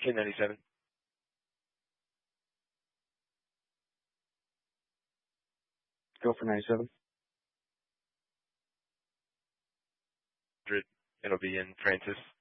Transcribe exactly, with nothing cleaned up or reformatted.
K ninety-seven. Go for ninety-seven. It'll be in Francis.